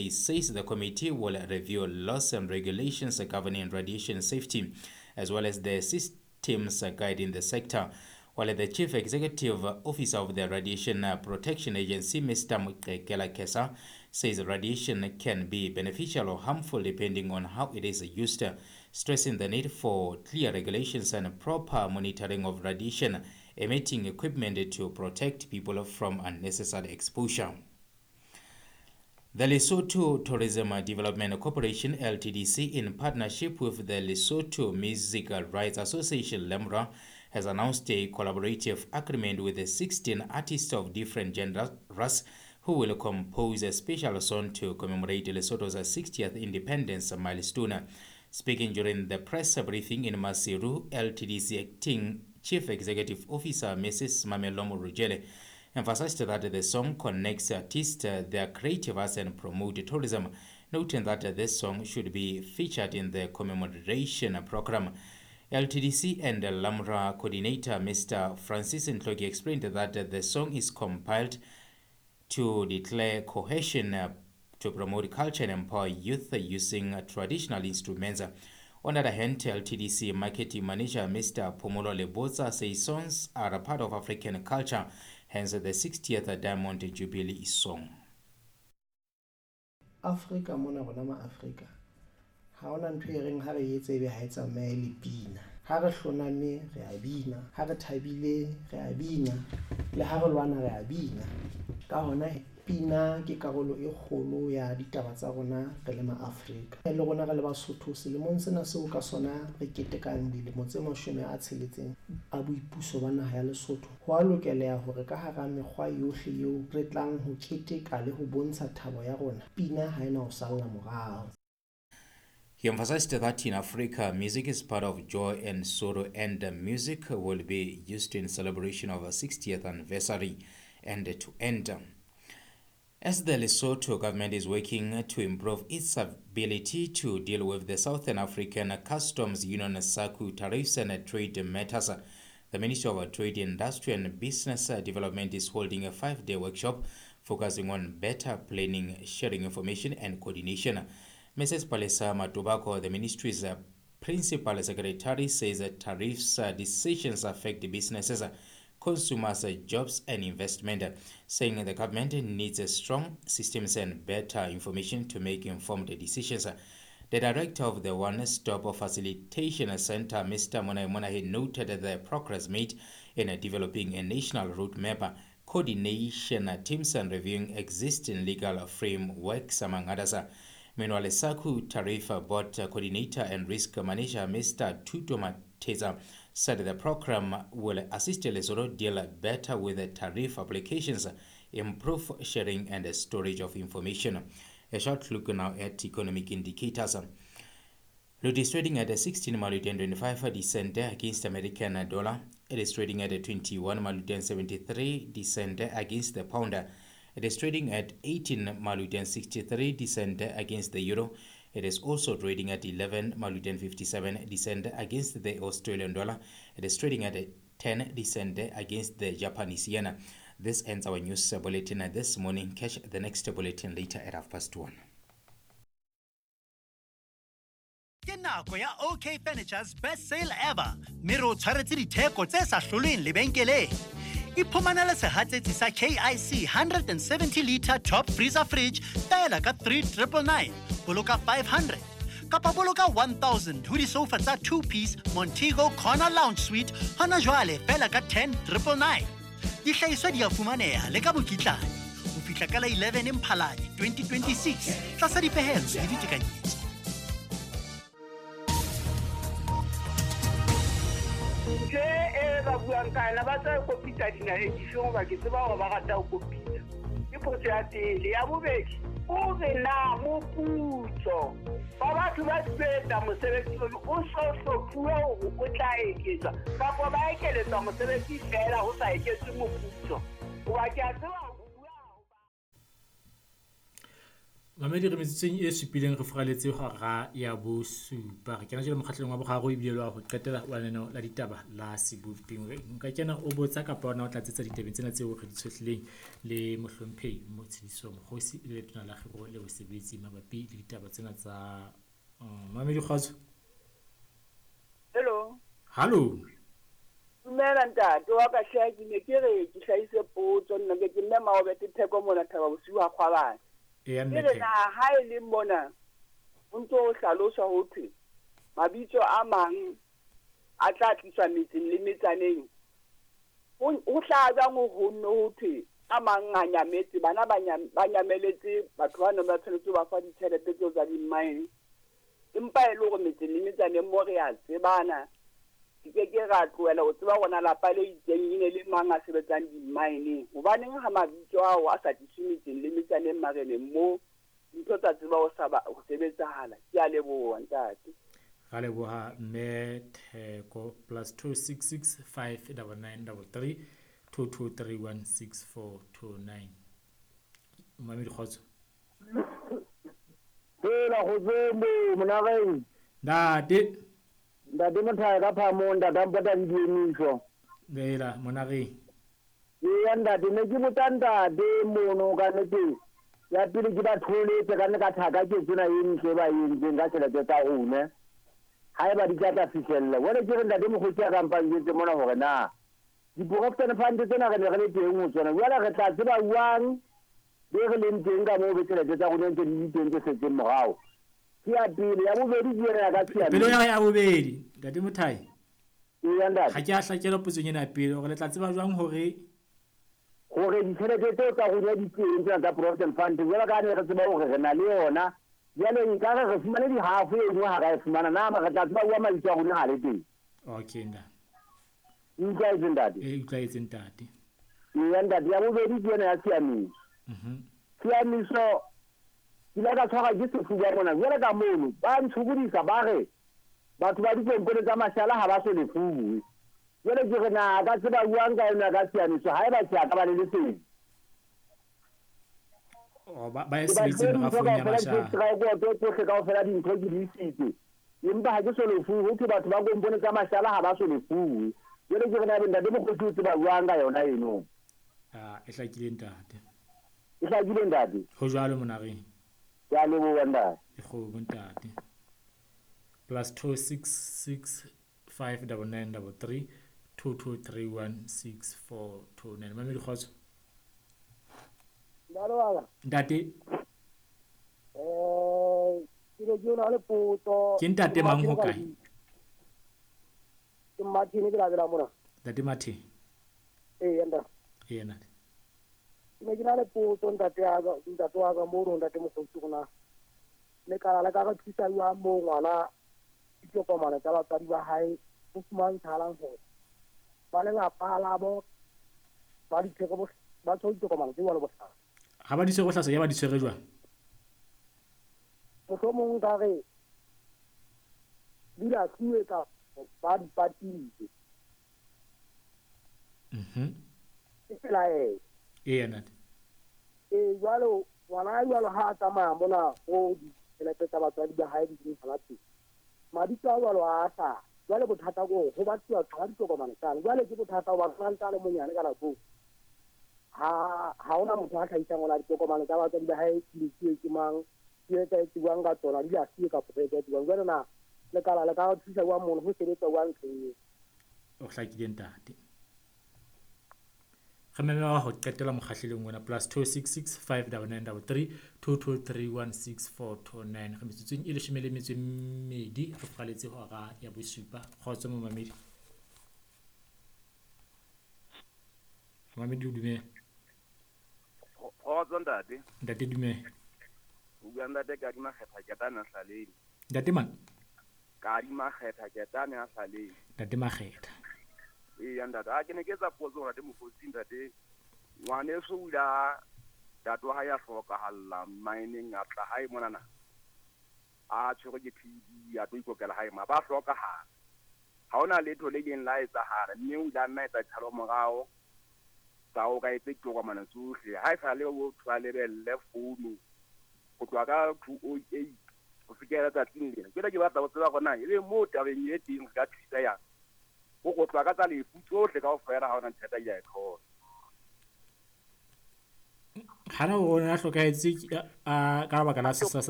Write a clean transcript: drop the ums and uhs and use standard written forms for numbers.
Mosheli says the committee will review laws and regulations governing radiation safety, as well as the systems guiding the sector. While the Chief Executive Officer of the Radiation Protection Agency, Mr. Mqekela Kesa, says radiation can be beneficial or harmful depending on how it is used, stressing the need for clear regulations and proper monitoring of radiation emitting equipment to protect people from unnecessary exposure. The Lesotho Tourism Development Corporation (LTDC), in partnership with the Lesotho Music Rights Association (LEMRA), has announced a collaborative agreement with 16 artists of different genders who will compose a special song to commemorate Lesotho's 60th independence milestone. Speaking during the press briefing in Maseru, LTDC acting Chief Executive Officer Mrs. Mamelomo Rugele emphasized that the song connects artists, their creative arts, and promote tourism, noting that this song should be featured in the commemoration program. LTDC and LAMRA coordinator Mr. Francis Ntlogi explained that the song is compiled to declare cohesion, to promote culture and empower youth using traditional instruments. On the other hand, LTDC marketing manager Mr. Pomolo Leboza says songs are a part of African culture, hence the 60th Diamond Jubilee song. Africa mona bona ma Africa ha ona ntho e reng ha re etse be ha etsa mae le pina, ha re hloname re a bina, ha re thabile re a bina, le ha re lwana re a bina. Ka hona pina ke karolo e kgolo ya ditaba tsa rona re le ma Africa. Le rona re le Basotho selemong sena seo ka sona re ketekang dilemo tse 60 a boipuso ba naha ya Lesotho. Ho a lokela hore ka hara mekgwa yohle eo re tlang ho keteka le ho bontsha thabo ya rona, pina ha ena ho salla morao. He emphasized that in Africa, music is part of joy and sorrow, and music will be used in celebration of a 60th anniversary and to end. As the Lesotho government is working to improve its ability to deal with the Southern African Customs Union SACU tariffs and trade matters, the Ministry of Trade, Industry and Business Development is holding a 5-day workshop focusing on better planning, sharing information and coordination. Mrs. Palesa Matubako, the ministry's principal secretary, says that tariffs decisions affect businesses, consumers, jobs and investment, saying the government needs strong systems and better information to make informed decisions. The director of the One-Stop Facilitation Center, Mr. Monahe, noted the progress made in developing a national roadmap, coordination teams and reviewing existing legal frameworks, among others. Meanwhile, SACU Tariff Board Coordinator and Risk Manager Mr. Tuto Mateza said the program will assist Lesotho deal better with the tariff applications, improve sharing and storage of information. A short look now at economic indicators. Lud is trading at 16 Maludian 25 descent against American dollar. It is trading at 21 Maludian 73 descent against the pound. It is trading at 18 Maludian 63 descent against the euro. It is also trading at 11 Maludian 57 descent against the Australian dollar. It is trading at 10 descent against the Japanese yen. This ends our news bulletin this morning. Catch the next bulletin later at 1:30. Ke nako ya OK Furniture's best sale ever. Mero tshwaretse ditheko tse sa hlolweng lebenkeleng. Iphumanele sehatsetsi sa KIC 170 litre top freezer fridge fela ka 3,999, boloka 500 kapa boloka 1,000 ho di-sofa tsa 2-piece Montego Corner Lounge Suite hona jwale fela ka 10,999. Dihlahiswa di a fumaneha le ka bokitlane ho fihla ka la 11 Mphalane 2026 tlasa dipehelo le ditekanyetso. Ba buang kana ba tsa kopita dinaheng difeng ba ke tseba hore ba rata ho kopita. Ke potso ya pele. Ya bobedi, o be na moputso ba batho ba tseta mosebetsi o so hlophuwe hore o tla eketswa kapa ba ekeletsa mosebetsi fela ho sa eketswe moputso. Wa ke a tseba Mamedi re metseng e supileng re furaletse hora ya bosupa re kena jele mokgahlelong wa boraro ebile wa ho qetela wa leno la ditaba la seboping nka kena o botsa kapa ona o tlatsetsa ditabeng tsena tseo re di tshohlileng le mohlomphehi mo tshedisong kgosi le letona la kgiro le bosebetsi mabapi le ditaba tsena tsa Mamedi Kgotso. Hello. Hallo. Dumela ntate wa ka hlaki ne ke re ke hlahise potso nna ke nne maobe te theko mona thaba bosiu ha khwabana. Ya Ke re na ha ile mona o ntso o hlalosa ho thwe mabitso a mang a tla tliswa metseng le metsaneng o hlaga mo ho nno ho thwe a mang a nyametse bana ba nyameletse batho ba nne ba tshwanetse ba fa ditšhelete tseo tsa dimmaene empa e le gore metseng le metsaneng mo re a tsebana ke ra tloela o tseba gona lapa le itseng e ne le mang a sebetsang dimmaeneng gobaneng ga mabitso ao a sa tliswe metseng le metsaneng mareneng mo ntho tsa tseba go sebetsahala ke a leboha ntate ga leboha mme Theko +266 59933 22316429 Mamedi Kgotso. Hela go zombo monageng ntate mothaya ka phamong ntate mpata di diemiso Lela monageng ya ntate ne ke botsa ntate mono ka nnete ya pele ke ba tholetse ka nne ka thaka ke tsena e ntle ba entseng ka tšhelete tsa gone ga e ba di tla tla fitlhelela jale ke re ntate mokgotsi a kampantse mona gore na diporofitane fante tsena re ne re le teng go tsona jale re tla tseba jwang le re leng teng ka moo be tšhelete tsa gone ntse di diteng tse setseng morago ke ya pele ya bobedi ke ena ya ka pelo ya bobedi ntate Mothai ya ntate ga ke a hlakela potsong ena pele gore le tla tseba jwang gore ditšhelete tseo tsa gone di teng tsena tsa provident fund jalo ka ne re tseba gore re na le yona jale nkare re fumane dihafo e nngwe ga ra e fumana nama re tla tseba bua mabitso a gone ga le teng okay nda utlwaetse ntate utlwaetse ntate ya ntate ya bobedi ke ena ya tshiamiso tshiamiso ke la ka tshwara ke sefuba mona jale ka mono ba ntshobodisa ba re batho ba dikompone tsa mashala ga ba so lefuwe jale ke re na ka tseba buang ka yona ka tshiamiso ga e ba tšea ka ba le teng ba e sebetseng merafong ya mashala tsotlhe kao fela dintho ke di isitse empa ga ke so lefuwe go ke batho ba kompone tsa mashala ga ba so lefuwe jale ke re na bentate mokgotsi o tseba buang ka yona eno e hlakile ntate go jwalo monageng ya leboa ntate e kgomo ntate +266 59933 22316429 Mamedi Kgotso. Ntate ke ntate mang ho kae ke Martin ke la bela mona ntate Mathe ntate ntate ne ke na le potso ntate wa ka mo ntate mokgotsi gona le kala la ka ga thusa ya mo ngwana ditokomane tsa batswadi ba hae o fumantshalang gore ba le lapa labo ba ditheko ba tshwere ditokomane tse jwalo botlhaswa ga ba di tshwere botlhaswa ya ba di tshwere jwang mohlomong ka re di latlhiwe ka ba di patile ke tsela ntate jwalo ngwana jwalo ha a tsamaya mona go ditšhelete tsa batswadi ba hae di dintlha teng mabitso a jwalo a sa jwale bothata ko go batliwa ka ditokomane tsane jwale ke bothata ba tsana le monyane ka nako ha ona motho a tlhaisang ona ditokomane tsa batswadi ba hae di ke mang ke tsa tsiwang ka tsona di a sie ka potete tsiwang jwale na le kala le ka thusa wa mona go sebetsa wa ntse o hlakile ntate re memela go qetela mokgahlelong wena +266 59933 22316429 re metsotsong e 12 re faletse hora ya bosupa Kgotso mo Mamedi o dumela Kgotso ntate dumela o bua ntate ka di makgetha ke tana hlaleng ntate man ka di makgetha ke tana hlaleng ntate makgetha ya ntate a ke ne ke tsa potso ntate mokgotsi ntate ngwane so ula dato ha ya hlokahalla mining a tla hae monana a tshwere ke TB ya tlo ikokela hae ma ba hlokahala ha ona letho le leng la etsahara mme o la nna etsa tshalo morao tsa o ka etse tokomane tsohle ha e sa le o tshwa lebelle founu go tloa ka 208 go fikela tsatsing lena ke le ke batla go tseba gona e le mo tabeng e teng ka thusa yang go tloa ka tsa lefu tsotlhe ka go fela ga ona nthata ya e tlhola hana o ne a hlokahetse ka baka la